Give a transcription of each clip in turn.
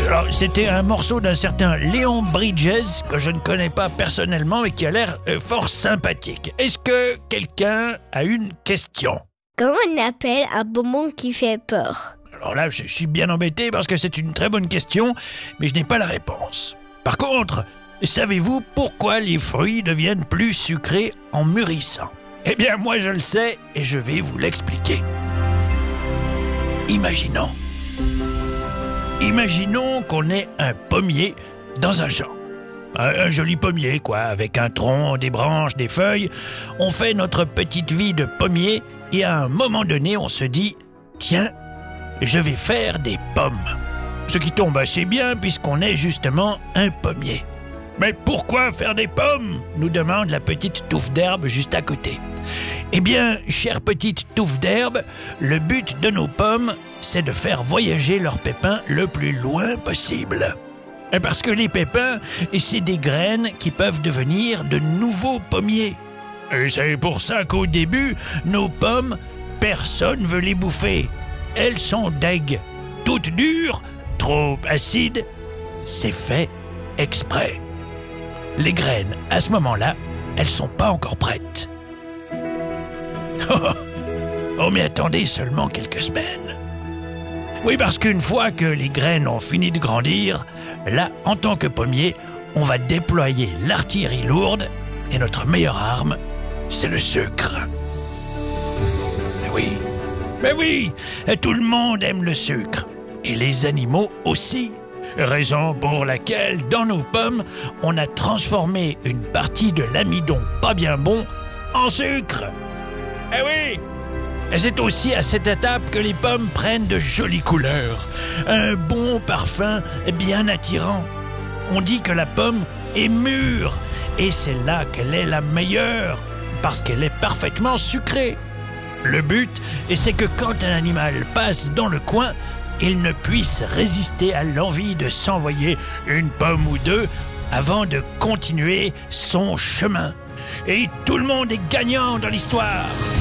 Alors, c'était un morceau d'un certain Léon Bridges, que je ne connais pas personnellement, mais qui a l'air fort sympathique. Est-ce que quelqu'un a une question? Comment on appelle un bonbon qui fait peur? Alors là, je suis bien embêté parce que c'est une très bonne question, mais je n'ai pas la réponse. Par contre, savez-vous pourquoi les fruits deviennent plus sucrés en mûrissant? Eh bien, moi je le sais et je vais vous l'expliquer. Imaginons qu'on ait un pommier dans un champ. Un joli pommier, quoi, avec un tronc, des branches, des feuilles. On fait notre petite vie de pommier et à un moment donné, on se dit « Tiens, je vais faire des pommes ». Ce qui tombe assez bien puisqu'on est justement un pommier. Mais pourquoi faire des pommes? Nous demande la petite touffe d'herbe juste à côté. Eh bien, chère petite touffe d'herbe, le but de nos pommes, c'est de faire voyager leurs pépins le plus loin possible. Parce que les pépins, c'est des graines qui peuvent devenir de nouveaux pommiers. Et c'est pour ça qu'au début, nos pommes, personne ne veut les bouffer. Elles sont deg, toutes dures, trop acides. C'est fait exprès. Les graines, à ce moment-là, elles sont pas encore prêtes. Oh, mais attendez seulement quelques semaines. Oui, parce qu'une fois que les graines ont fini de grandir, là, en tant que pommier, on va déployer l'artillerie lourde et notre meilleure arme, c'est le sucre. Oui, mais oui, tout le monde aime le sucre. Et les animaux aussi. Raison pour laquelle, dans nos pommes, on a transformé une partie de l'amidon pas bien bon en sucre. Eh oui! Et c'est aussi à cette étape que les pommes prennent de jolies couleurs, un bon parfum bien attirant. On dit que la pomme est mûre, et c'est là qu'elle est la meilleure, parce qu'elle est parfaitement sucrée. Le but, c'est que quand un animal passe dans le coin, il ne puisse résister à l'envie de s'envoyer une pomme ou deux avant de continuer son chemin. Et tout le monde est gagnant dans l'histoire.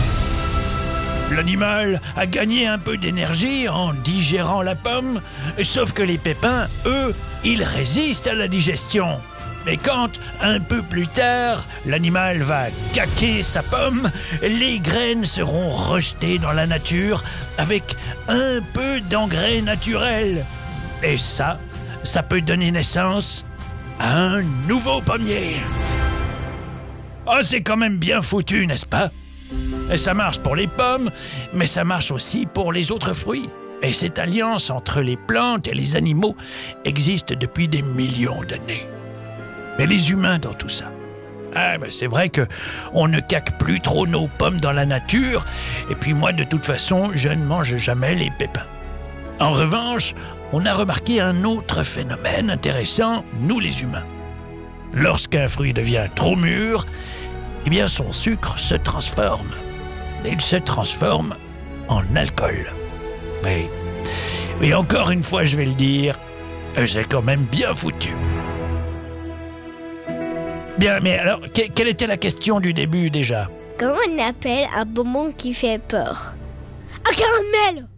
L'animal a gagné un peu d'énergie en digérant la pomme, sauf que les pépins, eux, ils résistent à la digestion. Et quand, un peu plus tard, l'animal va caquer sa pomme, les graines seront rejetées dans la nature avec un peu d'engrais naturel. Et ça peut donner naissance à un nouveau pommier. Oh, c'est quand même bien foutu, n'est-ce pas? Et ça marche pour les pommes, mais ça marche aussi pour les autres fruits. Et cette alliance entre les plantes et les animaux existe depuis des millions d'années. Mais les humains dans tout ça. C'est vrai qu'on ne caque plus trop nos pommes dans la nature, et puis moi, de toute façon, je ne mange jamais les pépins. En revanche, on a remarqué un autre phénomène intéressant, nous les humains. Lorsqu'un fruit devient trop mûr, eh bien son sucre se transforme. Et il se transforme en alcool. Mais encore une fois, je vais le dire, c'est quand même bien foutu. Bien, mais alors, quelle était la question du début déjà? Comment on appelle un bonbon qui fait peur? Un caramel!